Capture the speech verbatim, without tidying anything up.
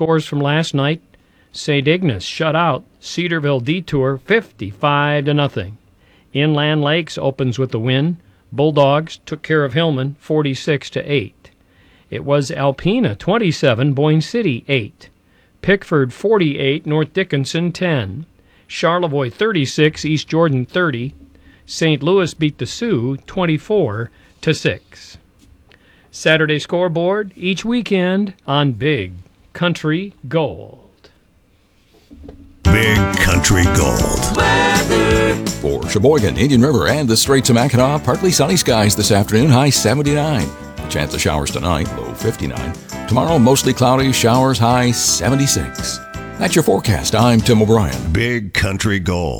scores from last night. Saint Ignace shut out Cedarville Detour fifty-five to nothing. Inland Lakes opens with the win. Bulldogs took care of Hillman forty-six to eight. It was Alpena twenty-seven, Boyne City eight. Pickford forty-eight, North Dickinson ten. Charlevoix thirty-six, East Jordan thirty. Saint Louis beat the Sioux twenty-four to six. Saturday scoreboard each weekend on Big Country Gold. Big Country Gold. Weather. For Sheboygan, Indian River, and the Straits of Mackinac, partly sunny skies this afternoon, high seventy-nine. A chance of showers tonight, low fifty-nine. Tomorrow, mostly cloudy, showers, high seventy-six. That's your forecast. I'm Tim O'Brien. Big Country Gold.